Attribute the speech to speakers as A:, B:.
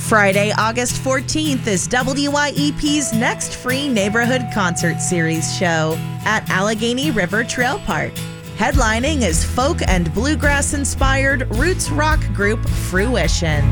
A: Friday, August 14th is WYEP's next free neighborhood concert series show at Allegheny River Trail Park. Headlining is folk and bluegrass-inspired roots rock group Fruition.